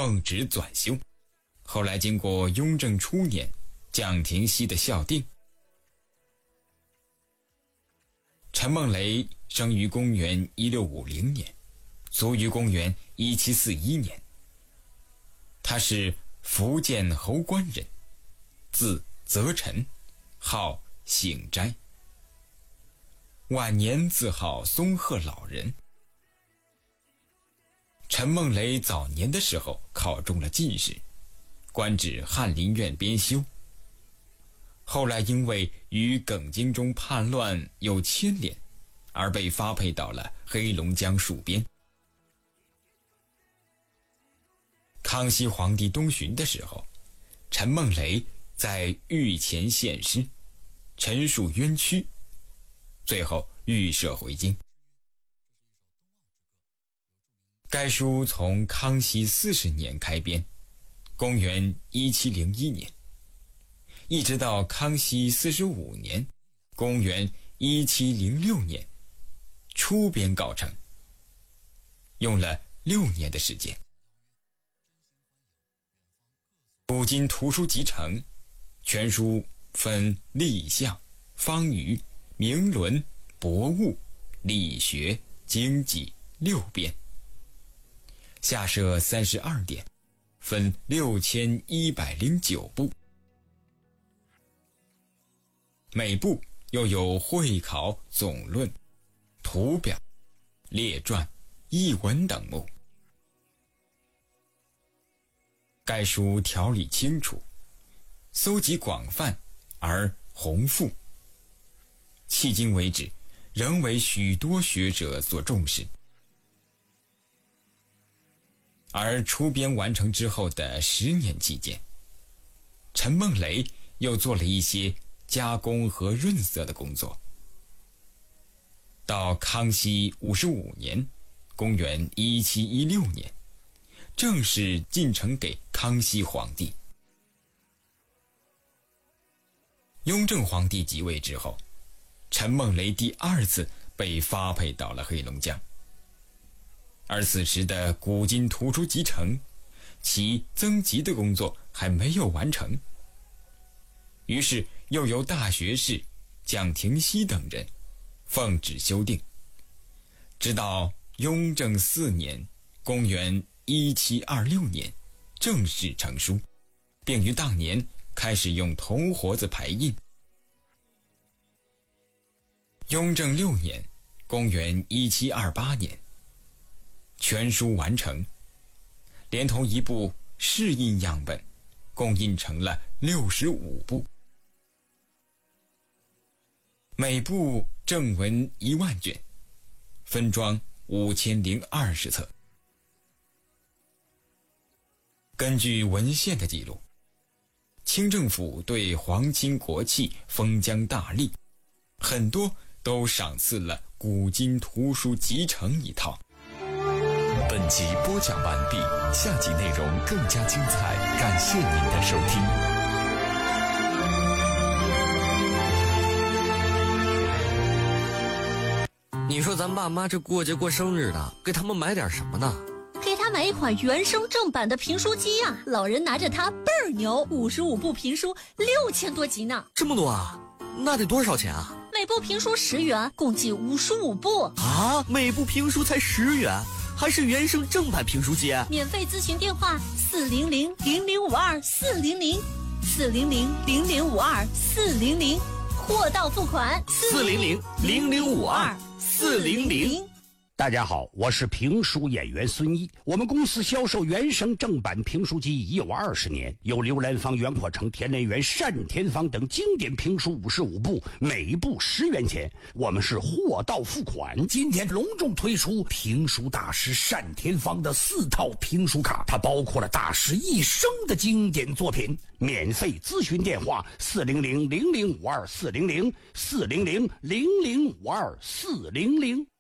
奉旨纂修。后来经过雍正初年蒋廷锡的校订。陈梦雷生于公元1650年，卒于公元1741年。他是福建侯官人，字泽臣，号醒斋。晚年自号松鹤老人。陈梦雷早年的时候考中了进士，官至翰林院编修。后来因为与耿精忠叛乱有牵连，而被发配到了黑龙江戍边。康熙皇帝东巡的时候，陈梦雷在御前献诗，陈述冤屈，最后预设回京。该书从康熙40年开编，公元1701年，一直到康熙45年，公元1706年，出编稿成，用了6年的时间。古今图书集成，全书分立象、方舆、名伦、博物、理学、经济6编，下设32典，分6109部，每部又有会考、总论、图表、列传、译文等目。该书条理清楚，搜集广泛而宏富，迄今为止仍为许多学者所重视。而出编完成之后的10年期间，陈梦雷又做了一些加工和润色的工作。到康熙55年，公元1716年，正式进呈给康熙皇帝。雍正皇帝即位之后，陈梦雷第2次被发配到了黑龙江。而此时的古今图书集成，其增集的工作还没有完成，于是又由大学士蒋廷锡等人奉旨修订，直到雍正4年，公元1726年正式成书，并于当年开始用铜活字排印。雍正6年，公元1728年，全书完成，连同一部试印样本，共印成了65部，每部正文10000卷，分装5020册。根据文献的记录，清政府对皇亲国戚封疆大吏，很多都赏赐了古今图书集成一套。 本集播讲完毕，下集内容更加精彩，感谢您的收听。 你说咱爸妈这过节过生日的，给他们买点什么呢？ 给他买一款原声正版的评书机啊！老人拿着它倍儿牛，55部评书6000多集呢。 这么多啊？那得多少钱啊？ 每部评书10元，共计55部啊！每部评书才10元，还是原声正版评书机？ 免费咨询电话400-0052-400，400-0052-400，货到付款 400-0052-400。 大家好，我是评书演员孙一。我们公司销售原声正版评书机已有20年，有刘兰芳、袁阔成、田连元、单田芳等经典评书55部，每部10元钱。我们是货到付款。今天隆重推出评书大师单田芳的4套评书卡，它包括了大师一生的经典作品。免费咨询电话400-0052-400，400-0052-400。